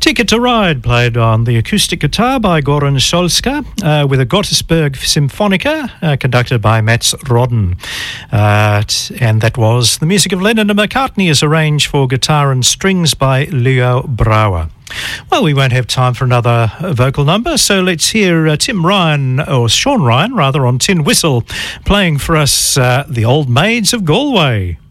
Ticket to Ride, played on the acoustic guitar by Goran Solska, with a Gothenburg Symphonica, conducted by Mats Rodden. And that was the music of Lennon and McCartney, as arranged for guitar and strings by Leo Brouwer. Well, we won't have time for another vocal number, so let's hear Sean Ryan, on tin whistle, playing for us The Old Maids of Galway.